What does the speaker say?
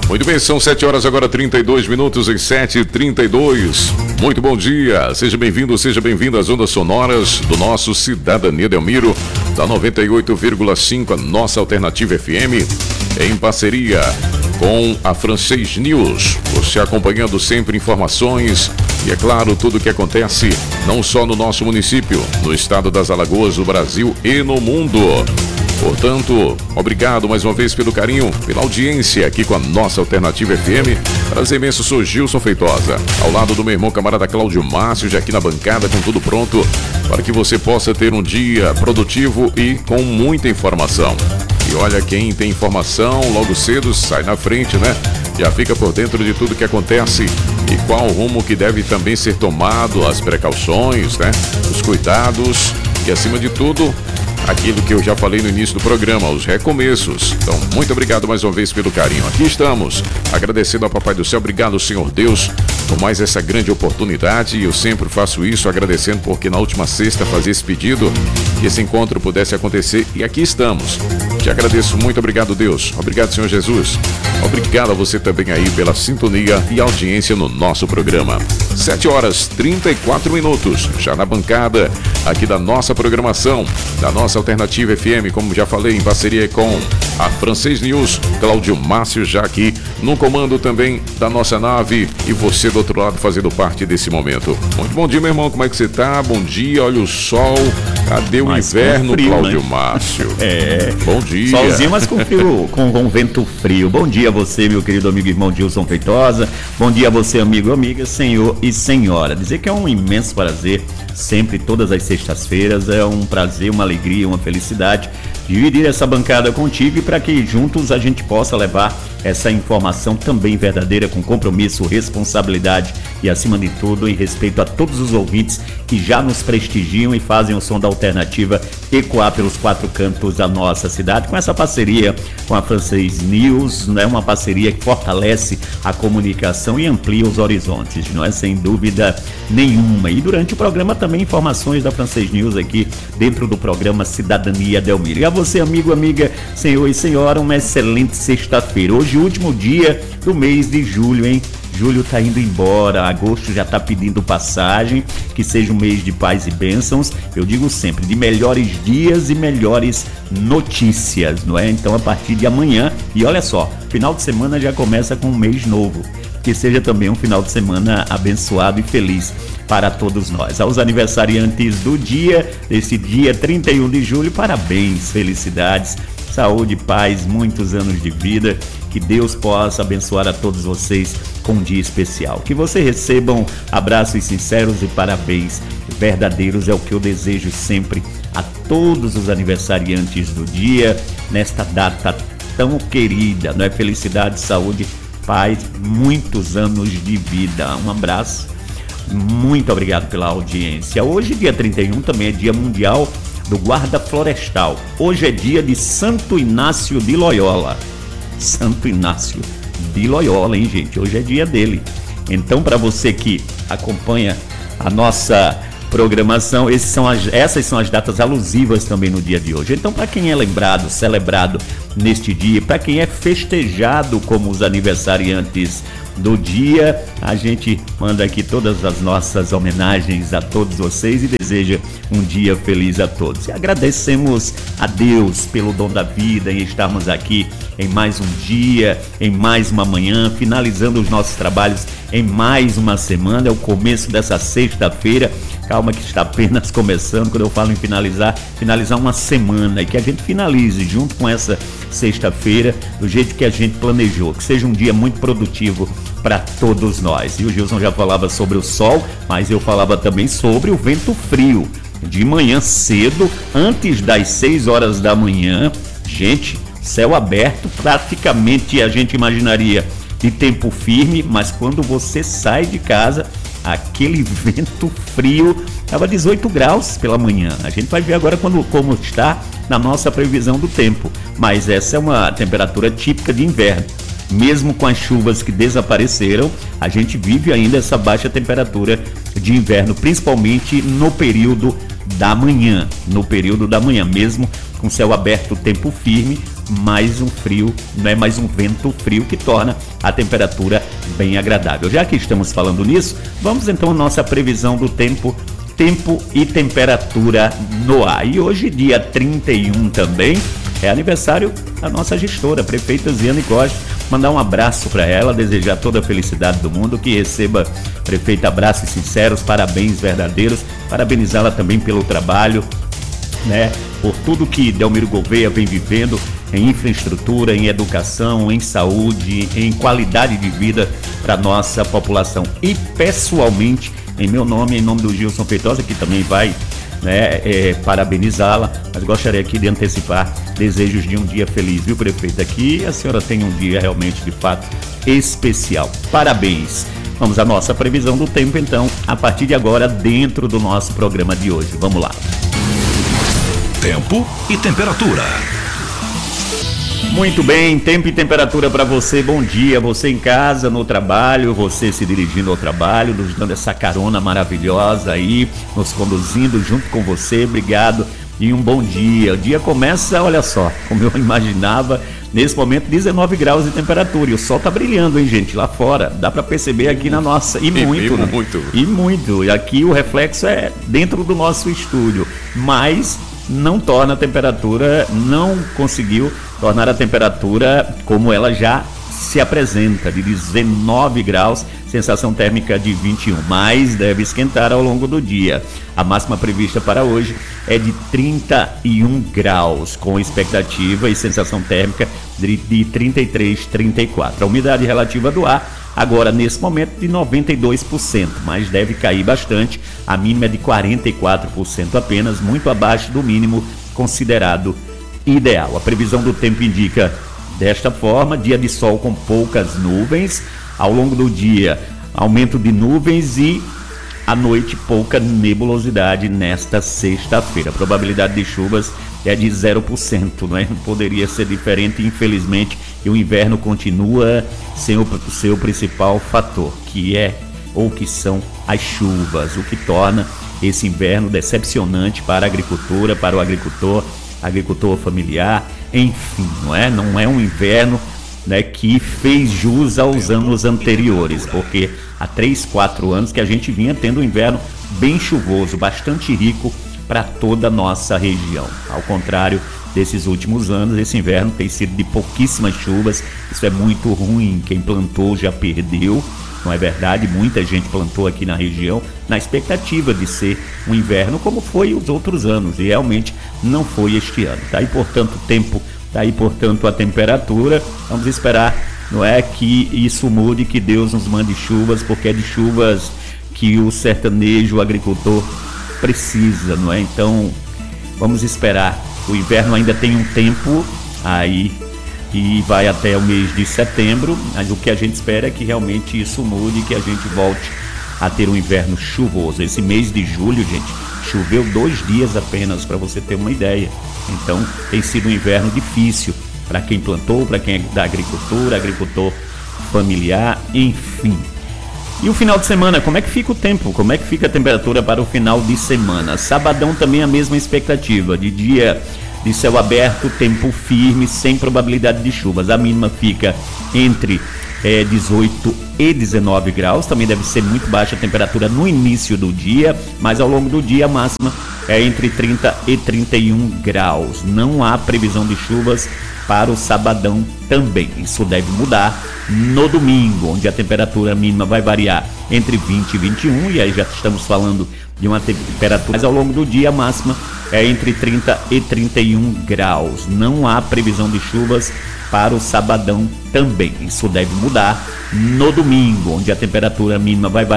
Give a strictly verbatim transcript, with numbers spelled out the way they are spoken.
Muito bem, são sete horas agora, trinta e dois minutos e sete e trinta e dois. Muito bom dia, seja bem-vindo, seja bem-vindo às ondas sonoras do nosso Cidadania Delmiro, da noventa e oito vírgula cinco, a nossa alternativa F M, em parceria com a Francês News. Você acompanhando sempre informações e, é claro, tudo o que acontece, não só no nosso município, no estado das Alagoas, no Brasil e no mundo. Portanto, obrigado mais uma vez pelo carinho, pela audiência aqui com a nossa alternativa F M. Prazer imenso, sou Gilson Feitosa, ao lado do meu irmão camarada Cláudio Márcio, já aqui na bancada com tudo pronto para que você possa ter um dia produtivo e com muita informação. E olha, quem tem informação logo cedo sai na frente, né? Já fica por dentro de tudo que acontece e qual o rumo que deve também ser tomado, as precauções, né? Os cuidados e, acima de tudo, aquilo que eu já falei no início do programa, os recomeços. Então, muito obrigado mais uma vez pelo carinho. Aqui estamos, agradecendo ao Papai do Céu. Obrigado, Senhor Deus, por mais essa grande oportunidade. E eu sempre faço isso agradecendo porque na última sexta fazia esse pedido que esse encontro pudesse acontecer. E aqui estamos. Te agradeço muito. Obrigado, Deus. Obrigado, Senhor Jesus. Obrigado a você também aí pela sintonia e audiência no nosso programa. sete horas e trinta e quatro minutos, já na bancada aqui da nossa programação, da nossa alternativa F M, como já falei, em parceria com a Francês News. Cláudio Márcio já aqui no comando também da nossa nave e você do outro lado fazendo parte desse momento. Muito bom dia, meu irmão, como é que você tá? Bom dia, olha o sol, cadê o mas inverno, frio, Cláudio, né? Márcio? É, bom dia. Solzinho, mas com frio, com, com vento frio. Bom dia a você, meu querido amigo e irmão Gilson Feitosa. Bom dia a você, amigo e amiga, senhor e senhora. Dizer que é um imenso prazer, sempre, todas as sextas-feiras, é um prazer, uma alegria, uma felicidade dividir essa bancada contigo e para que juntos a gente possa levar essa informação também verdadeira, com compromisso, responsabilidade e, acima de tudo, em respeito a todos os ouvintes que já nos prestigiam e fazem o som da alternativa ecoar pelos quatro cantos da nossa cidade, com essa parceria com a Francês News, né? Uma parceria que fortalece a comunicação e amplia os horizontes, não é? Sem dúvida nenhuma. E durante o programa também informações da Francês News aqui dentro do programa Cidadania Delmiro. E a você, amigo, amiga, senhor e senhora, uma excelente sexta-feira. Hoje, último dia do mês de julho, hein? Julho tá indo embora, agosto já tá pedindo passagem, que seja um mês de paz e bênçãos, eu digo sempre, de melhores dias e melhores notícias, não é? Então, a partir de amanhã, e olha só, final de semana já começa com um mês novo, que seja também um final de semana abençoado e feliz para todos nós. Aos aniversariantes do dia, desse dia trinta e um de julho, parabéns, felicidades, saúde, paz, muitos anos de vida, que Deus possa abençoar a todos vocês com um dia especial. Que vocês recebam abraços sinceros e parabéns verdadeiros, é o que eu desejo sempre a todos os aniversariantes do dia, nesta data tão querida, não é? Felicidade, saúde, paz, muitos anos de vida. Um abraço, muito obrigado pela audiência. Hoje, dia trinta e um, também é dia mundial do guarda florestal. Hoje é dia de Santo Inácio de Loyola. Santo Inácio de Loyola, hein, gente? Hoje é dia dele. Então, para você que acompanha a nossa programação, esses são as, essas são as datas alusivas também no dia de hoje. Então, para quem é lembrado, celebrado neste dia, para quem é festejado como os aniversariantes do dia, a gente manda aqui todas as nossas homenagens a todos vocês e deseja um dia feliz a todos. E agradecemos a Deus pelo dom da vida em estarmos aqui em mais um dia, em mais uma manhã, finalizando os nossos trabalhos em mais uma semana. É o começo dessa sexta-feira. Calma que está apenas começando. Quando eu falo em finalizar, finalizar uma semana, e que a gente finalize junto com essa sexta-feira do jeito que a gente planejou, que seja um dia muito produtivo para todos nós. E o Gilson já falava sobre o sol, mas eu falava também sobre o vento frio. De manhã cedo, antes das seis horas da manhã, gente, céu aberto, praticamente a gente imaginaria de tempo firme, mas quando você sai de casa, aquele vento frio, estava dezoito graus pela manhã. A gente vai ver agora quando, como está na nossa previsão do tempo, mas essa é uma temperatura típica de inverno. Mesmo com as chuvas que desapareceram, a gente vive ainda essa baixa temperatura de inverno, principalmente no período da manhã, no período da manhã, mesmo com céu aberto, tempo firme, mais um frio, não é mais um vento frio que torna a temperatura bem agradável. Já que estamos falando nisso, vamos então à nossa previsão do tempo, tempo e temperatura no ar. E hoje, dia trinta e um também, é aniversário da nossa gestora, a prefeita Ziane Costa. Mandar um abraço para ela, desejar toda a felicidade do mundo, que receba, prefeita, abraços sinceros, parabéns verdadeiros, parabenizá-la também pelo trabalho, né, por tudo que Delmiro Gouveia vem vivendo em infraestrutura, em educação, em saúde, em qualidade de vida para nossa população. E pessoalmente, em meu nome, em nome do Gilson Feitosa, que também vai, né, é, parabenizá-la, mas gostaria aqui de antecipar desejos de um dia feliz, viu, prefeita? Que a senhora tenha um dia realmente, de fato, especial. Parabéns! Vamos à nossa previsão do tempo, então, a partir de agora, dentro do nosso programa de hoje. Vamos lá. Tempo e temperatura. Muito bem, tempo e temperatura para você. Bom dia, você em casa, no trabalho, você se dirigindo ao trabalho, nos dando essa carona maravilhosa aí, nos conduzindo junto com você. Obrigado e um bom dia. O dia começa, olha só, como eu imaginava, nesse momento dezenove graus de temperatura. E o sol tá brilhando, hein, gente, lá fora. Dá para perceber aqui na nossa. E muito, e, e né? muito. E muito. E aqui o reflexo é dentro do nosso estúdio. Mas não torna a temperatura, não conseguiu tornar a temperatura como ela já se apresenta, de dezenove graus, sensação térmica de vinte e um, mas deve esquentar ao longo do dia. A máxima prevista para hoje é de trinta e um graus, com expectativa e sensação térmica de, de trinta e três, trinta e quatro. A umidade relativa do ar agora, nesse momento, de noventa e dois por cento, mas deve cair bastante. A mínima é de quarenta e quatro por cento apenas, muito abaixo do mínimo considerado ideal. A previsão do tempo indica desta forma: dia de sol com poucas nuvens, ao longo do dia aumento de nuvens e à noite pouca nebulosidade nesta sexta-feira. A probabilidade de chuvas é de zero por cento, não é? Não poderia ser diferente, infelizmente, e o inverno continua sem o seu principal fator, que é ou que são as chuvas, o que torna esse inverno decepcionante para a agricultura, para o agricultor, agricultor familiar, enfim, não é? Não é um inverno, né, que fez jus aos anos anteriores, porque há três, quatro anos que a gente vinha tendo um inverno bem chuvoso, bastante rico para toda a nossa região. Ao contrário desses últimos anos, esse inverno tem sido de pouquíssimas chuvas. Isso é muito ruim, quem plantou já perdeu, não é verdade? Muita gente plantou aqui na região na expectativa de ser um inverno como foi os outros anos, e realmente não foi este ano. Tá aí, portanto, o tempo, tá aí, portanto, a temperatura. Vamos esperar, não é, que isso mude, que Deus nos mande chuvas, porque é de chuvas que o sertanejo, o agricultor precisa, não é? Então, vamos esperar. O inverno ainda tem um tempo aí e vai até o mês de setembro, mas o que a gente espera é que realmente isso mude, que a gente volte a ter um inverno chuvoso. Esse mês de julho, gente, choveu dois dias apenas, para você ter uma ideia. Então, tem sido um inverno difícil para quem plantou, para quem é da agricultura, agricultor familiar, enfim. E o final de semana, como é que fica o tempo? Como é que fica a temperatura para o final de semana? Sabadão também a mesma expectativa, de dia de céu aberto, tempo firme, sem probabilidade de chuvas. A mínima fica entre é, dezoito e dezenove graus, também deve ser muito baixa a temperatura no início do dia, mas ao longo do dia a máxima é entre trinta e trinta e um graus. Não há previsão de chuvas para o sabadão também. Isso deve mudar no domingo, onde a temperatura mínima vai variar entre vinte e vinte e um, e aí já estamos falando de uma temperatura, mas ao longo do dia a máxima é entre trinta e trinta e um graus. Não há previsão de chuvas para o sabadão também. Isso deve mudar no domingo, onde a temperatura mínima vai variar